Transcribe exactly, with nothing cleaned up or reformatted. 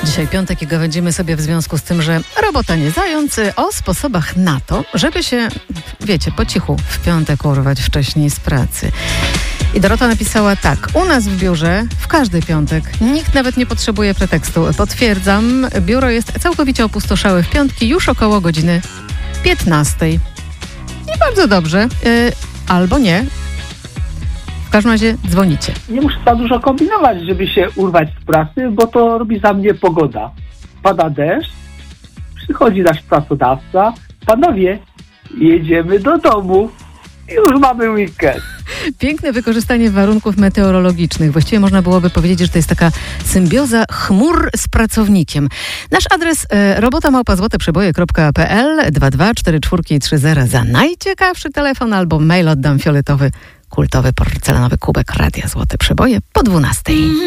Dzisiaj piątek i gawędzimy sobie w związku z tym, że robota nie zając, o sposobach na to, żeby się, wiecie, po cichu w piątek urwać wcześniej z pracy. I Dorota napisała tak: u nas w biurze w każdy piątek nikt nawet nie potrzebuje pretekstu. Potwierdzam, biuro jest całkowicie opustoszałe w piątki już około godziny piętnastej. I bardzo dobrze. Yy, albo nie. W każdym razie dzwonicie. Nie muszę za dużo kombinować, żeby się urwać z pracy, bo to robi za mnie pogoda. Pada deszcz, przychodzi nasz pracodawca, panowie, jedziemy do domu i już mamy weekend. Piękne wykorzystanie warunków meteorologicznych. Właściwie można byłoby powiedzieć, że to jest taka symbioza chmur z pracownikiem. Nasz adres e, robota małpa złote przeboje kropka p l dwa dwa cztery cztery trzy zero za najciekawszy telefon albo mail oddam fioletowy, kultowy porcelanowy kubek Radia Złote Przeboje po dwunastej.